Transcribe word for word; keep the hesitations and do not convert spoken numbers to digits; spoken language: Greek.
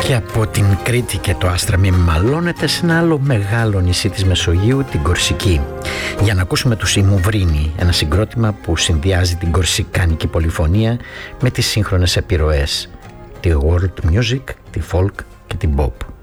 Και από την Κρήτη και το Άστρα μη μαλώνεται σε ένα άλλο μεγάλο νησί της Μεσογείου, την Κορσική, για να ακούσουμε τους Ιμουβρίνη, ένα συγκρότημα που συνδυάζει την κορσικάνικη πολυφωνία με τις σύγχρονες επιρροές, τη world music, τη folk και την pop.